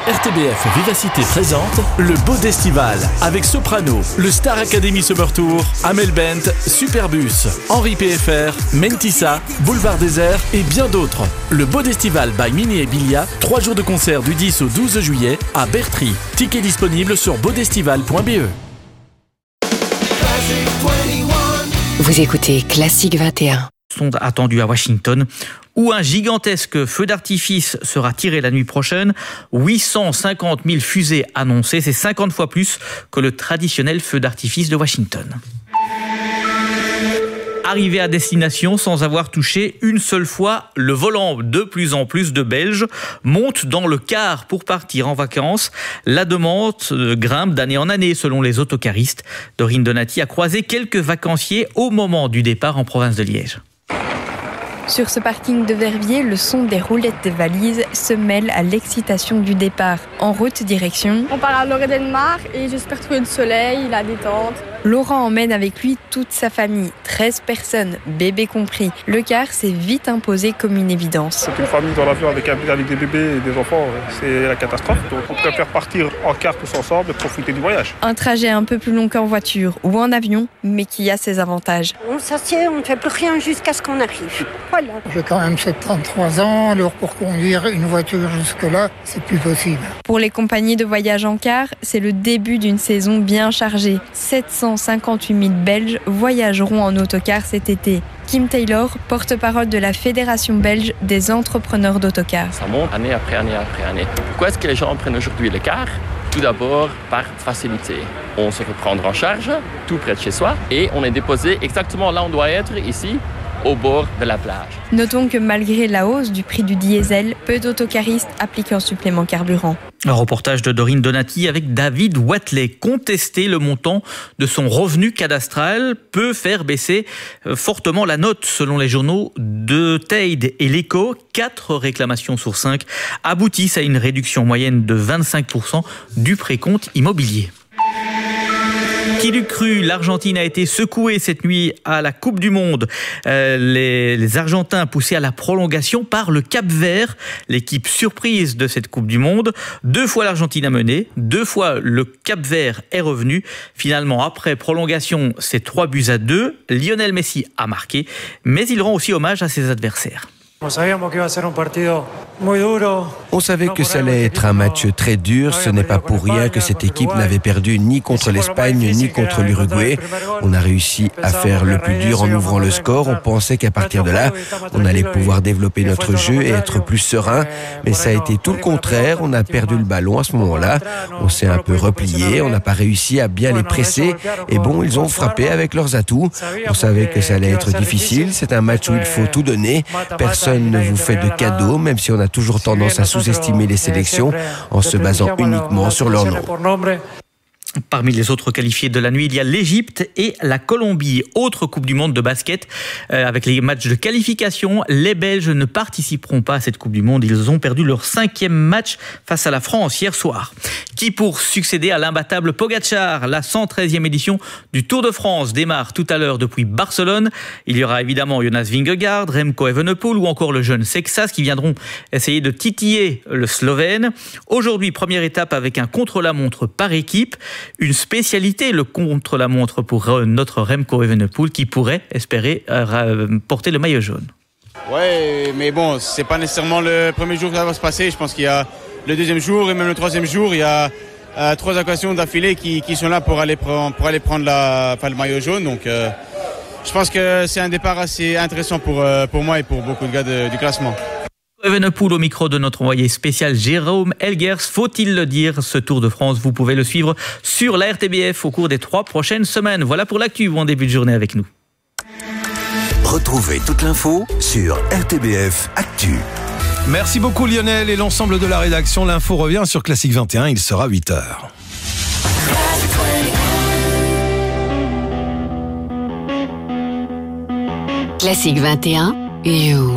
RTBF Vivacité présente le Beau d'Estival avec Soprano, le Star Academy Summer Tour, Amel Bent, Superbus, Henri PFR, Mentissa, Boulevard Désert et bien d'autres. Le Beau d'Estival by Mini et Bilia, 3 jours de concert du 10 au 12 juillet à Bertry. Tickets disponibles sur beaudestival.be. Vous écoutez Classique 21. Sont attendus à Washington, où un gigantesque feu d'artifice sera tiré la nuit prochaine. 850 000 fusées annoncées, c'est 50 fois plus que le traditionnel feu d'artifice de Washington. Arrivé à destination sans avoir touché une seule fois le volant. De plus en plus de Belges montent dans le car pour partir en vacances. La demande grimpe d'année en année selon les autocaristes. Dorine Donati a croisé quelques vacanciers au moment du départ en province de Liège. Sur ce parking de Verviers, le son des roulettes de valises se mêle à l'excitation du départ. En route direction... On part à Lorraine-Mar et j'espère trouver le soleil, la détente. Laurent emmène avec lui toute sa famille, 13 personnes, bébés compris. Le car s'est vite imposé comme une évidence. C'est une famille dans l'avion avec des bébés et des enfants, c'est la catastrophe. Donc on préfère partir en car tous ensemble et profiter du voyage. Un trajet un peu plus long qu'en voiture ou en avion, mais qui a ses avantages. On s'assied, on ne fait plus rien jusqu'à ce qu'on arrive. Voilà. J'ai quand même 73 ans, alors pour conduire une voiture jusque-là, c'est plus possible. Pour les compagnies de voyage en car, c'est le début d'une saison bien chargée. 758 000 Belges voyageront en autocar cet été. Kim Taylor, porte-parole de la Fédération belge des entrepreneurs d'autocars. Ça monte année après année après année. Pourquoi est-ce que les gens prennent aujourd'hui le car ? Tout d'abord par facilité. On se fait prendre en charge, tout près de chez soi, et on est déposé exactement là où on doit être, ici, au bord de la plage. Notons que malgré la hausse du prix du diesel, peu d'autocaristes appliquent un supplément carburant. Un reportage de Dorine Donati avec David Watley. Contester le montant de son revenu cadastral peut faire baisser fortement la note selon les journaux de Teide et l'Echo. 4 réclamations sur 5 aboutissent à une réduction moyenne de 25% du précompte immobilier. Qui l'eût cru, l'Argentine a été secouée cette nuit à la Coupe du Monde. Les Argentins poussés à la prolongation par le Cap-Vert, l'équipe surprise de cette Coupe du Monde. 2 fois l'Argentine a mené, 2 fois le Cap-Vert est revenu. Finalement, après prolongation, c'est 3-2. Lionel Messi a marqué, mais il rend aussi hommage à ses adversaires. On savait que ça allait être un match très dur. Ce n'est pas pour rien que cette équipe n'avait perdu ni contre l'Espagne ni contre l'Uruguay. On a réussi à faire le plus dur en ouvrant le score. On pensait qu'à partir de là, on allait pouvoir développer notre jeu et être plus serein. Mais ça a été tout le contraire. On a perdu le ballon à ce moment-là. On s'est un peu replié. On n'a pas réussi à bien les presser. Et bon, ils ont frappé avec leurs atouts. On savait que ça allait être difficile. C'est un match où il faut tout donner. Personne ne vous fait de cadeaux, même si on a toujours tendance à sous-estimer les sélections en se basant uniquement sur leur nom. Parmi les autres qualifiés de la nuit, il y a l'Égypte et la Colombie. Autre Coupe du Monde de basket. Avec les matchs de qualification, les Belges ne participeront pas à cette Coupe du Monde. Ils ont perdu leur 5e match face à la France hier soir. Qui pour succéder à l'imbattable Pogačar? La 113e édition du Tour de France démarre tout à l'heure depuis Barcelone. Il y aura évidemment Jonas Vingegaard, Remco Evenepoel ou encore le jeune Sexas qui viendront essayer de titiller le Slovène. Aujourd'hui, première étape avec un contre-la-montre par équipe. Une spécialité, le contre-la-montre pour notre Remco Evenepoel qui pourrait espérer porter le maillot jaune. Ouais, mais bon, c'est pas nécessairement le premier jour que ça va se passer. Je pense qu'il y a le deuxième jour et même le troisième jour, il y a 3 occasions d'affilée qui sont là pour aller prendre le maillot jaune. Donc, je pense que c'est un départ assez intéressant pour moi et pour beaucoup de gars du classement. Evenepoel au micro de notre envoyé spécial Jérôme Elgers. Faut-il le dire, ce Tour de France, vous pouvez le suivre sur la RTBF au cours des 3 prochaines semaines. Voilà pour l'actu. Bon début de journée avec nous. Retrouvez toute l'info sur RTBF Actu. Merci beaucoup Lionel et l'ensemble de la rédaction. L'info revient sur Classique 21, il sera 8h. Classique 21, You.